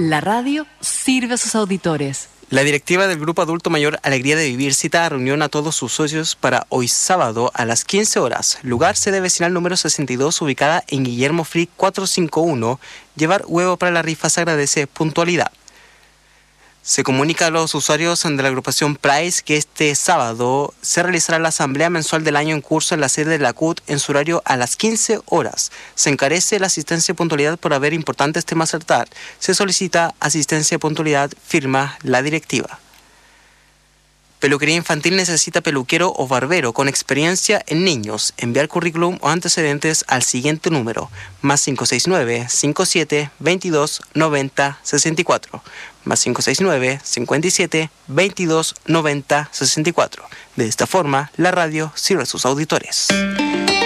La radio sirve a sus auditores. La directiva del Grupo Adulto Mayor Alegría de Vivir cita a reunión a todos sus socios para hoy sábado a las 15 horas. Lugar sede vecinal número 62, ubicada en Guillermo Free 451. Llevar huevo para la rifa se agradece puntualidad. Se comunica a los usuarios de la agrupación Price que este sábado se realizará la asamblea mensual del año en curso en la sede de la CUT en su horario a las 15 horas. Se encarece la asistencia y puntualidad por haber importantes temas a tratar. Se solicita asistencia y puntualidad, firma la directiva. Peluquería infantil necesita peluquero o barbero con experiencia en niños. Enviar currículum o antecedentes al siguiente número: +569 57 22 90 64. +569 57 22 90 64. De esta forma, la radio sirve a sus auditores.